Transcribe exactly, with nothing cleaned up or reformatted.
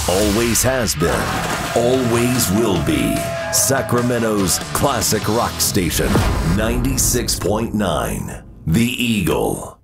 Always has been, always will be. Sacramento's classic rock station, ninety-six point nine, The Eagle.